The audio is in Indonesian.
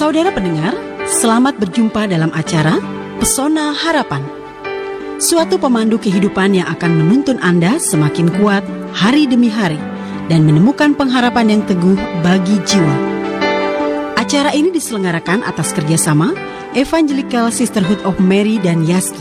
Saudara pendengar, selamat berjumpa dalam acara Pesona Harapan. Suatu pemandu kehidupan yang akan menuntun Anda semakin kuat hari demi hari dan menemukan pengharapan yang teguh bagi jiwa. Acara ini diselenggarakan atas kerjasama Evangelical Sisterhood of Mary dan Yaski.